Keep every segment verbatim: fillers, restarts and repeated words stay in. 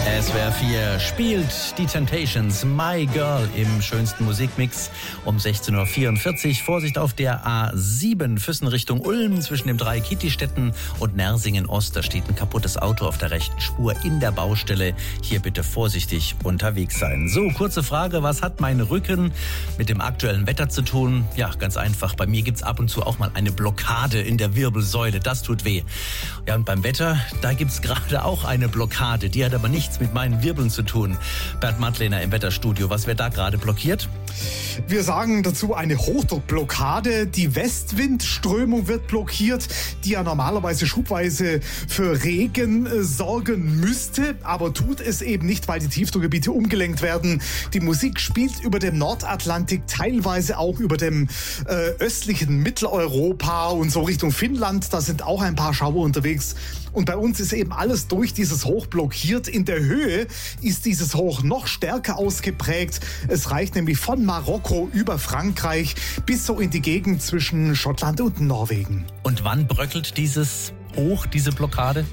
S W R vier spielt die Temptations, My Girl im schönsten Musikmix um sechzehn Uhr vierundvierzig. Vorsicht auf der A sieben, Füssen Richtung Ulm zwischen dem Dreieck Kittistetten und Nersingen Ost. Da steht ein kaputtes Auto auf der rechten Spur in der Baustelle. Hier bitte vorsichtig unterwegs sein. So, kurze Frage, was hat mein Rücken mit dem aktuellen Wetter zu tun? Ja, ganz einfach. Bei mir gibt's ab und zu auch mal eine Blockade in der Wirbelsäule. Das tut weh. Ja, und beim Wetter, da gibt's gerade auch eine Blockade. Die hat aber nichts mit meinen Wirbeln zu tun. Bernd Mattlehner im Wetterstudio. Was wird da gerade blockiert? Wir sagen dazu eine Hochdruckblockade. Die Westwindströmung wird blockiert, die ja normalerweise schubweise für Regen äh, sorgen müsste, aber tut es eben nicht, weil die Tiefdruckgebiete umgelenkt werden. Die Musik spielt über dem Nordatlantik, teilweise auch über dem äh, östlichen Mitteleuropa und so Richtung Finnland. Da sind auch ein paar Schauer unterwegs. Und bei uns ist eben alles durch dieses Hoch blockiert. In der Höhe ist dieses Hoch noch stärker ausgeprägt. Es reicht nämlich von Marokko über Frankreich bis so in die Gegend zwischen Schottland und Norwegen. Und wann bröckelt dieses Hoch, diese Blockade?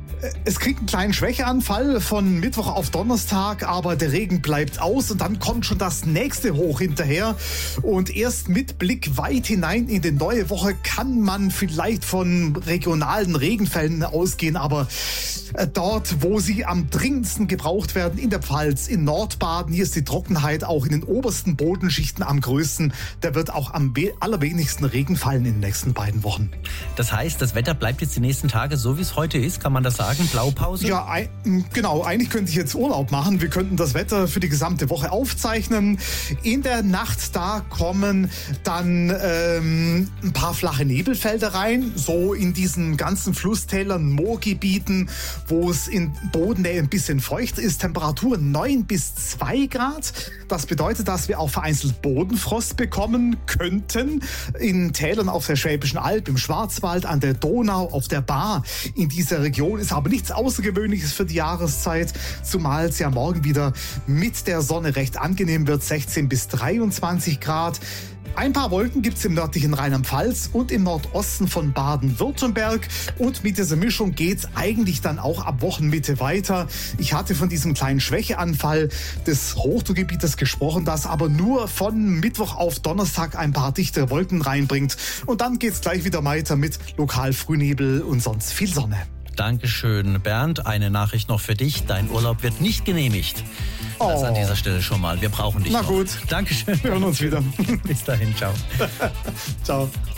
Es kriegt einen kleinen Schwächeanfall von Mittwoch auf Donnerstag, aber der Regen bleibt aus und dann kommt schon das nächste Hoch hinterher. Und erst mit Blick weit hinein in die neue Woche kann man vielleicht von regionalen Regenfällen ausgehen, aber dort, wo sie am dringendsten gebraucht werden, in der Pfalz, in Nordbaden, hier ist die Trockenheit auch in den obersten Bodenschichten am größten. Da wird auch am allerwenigsten Regen fallen in den nächsten beiden Wochen. Das heißt, das Wetter bleibt jetzt die nächsten Tage so, wie es heute ist, kann man das sagen? Blaupause? Ja, ein, genau. Eigentlich könnte ich jetzt Urlaub machen. Wir könnten das Wetter für die gesamte Woche aufzeichnen. In der Nacht, da kommen dann ähm, ein paar flache Nebelfelder rein, so in diesen ganzen Flusstälern, Moorgebieten, wo es in Bodennähe ein bisschen feucht ist. Temperatur neun bis zwei Grad. Das bedeutet, dass wir auch vereinzelt Bodenfrost bekommen könnten. In Tälern auf der Schwäbischen Alb, im Schwarzwald, an der Donau, auf der Baar. In dieser Region ist aber nichts Außergewöhnliches für die Jahreszeit, zumal es ja morgen wieder mit der Sonne recht angenehm wird, sechzehn bis dreiundzwanzig Grad. Ein paar Wolken gibt es im nördlichen Rheinland-Pfalz und im Nordosten von Baden-Württemberg. Und mit dieser Mischung geht es eigentlich dann auch ab Wochenmitte weiter. Ich hatte von diesem kleinen Schwächeanfall des Hochdruckgebietes gesprochen, das aber nur von Mittwoch auf Donnerstag ein paar dichtere Wolken reinbringt. Und dann geht es gleich wieder weiter mit lokal Frühnebel und sonst viel Sonne. Dankeschön, Bernd. Eine Nachricht noch für dich. Dein Urlaub wird nicht genehmigt. Das Oh. an dieser Stelle schon mal. Wir brauchen dich Na noch. gut. Dankeschön. Wir hören uns wieder. Bis dahin. Ciao. Ciao.